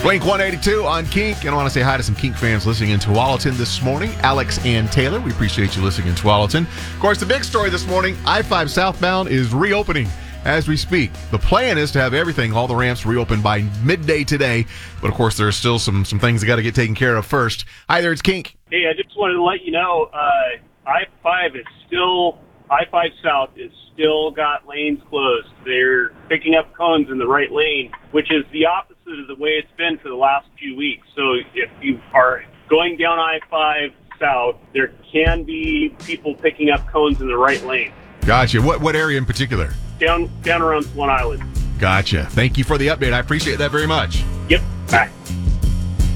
Wink 182 on Kink, and I want to say hi to some Kink fans listening in Tualatin this morning. Alex and Taylor, we appreciate you listening in Tualatin. Of course, the big story this morning, I-5 southbound is reopening as we speak. The plan is to have everything, all the ramps reopened by midday today, but of course there's still some things that got to get taken care of first. Hi there, it's Kink. Hey, I just wanted to let you know, I-5 South is still got lanes closed. They're picking up cones in the right lane, which is the opposite of the way it's been for the last few weeks. So if you are going down I-5 South, there can be people picking up cones in the right lane. Gotcha. What area in particular? Down around Swan Island. Gotcha. Thank you for the update. I appreciate that very much. Yep. Bye.